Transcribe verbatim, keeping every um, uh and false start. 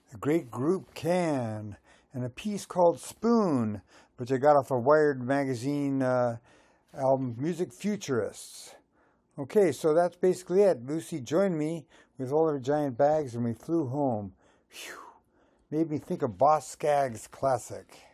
a great group Can, and a piece called Spoon, which I got off a Wired magazine uh, album, Music Futurists. Okay, so that's basically it. Lucy joined me with all her giant bags and we flew home. Phew. Made me think of Boss Scaggs' classic.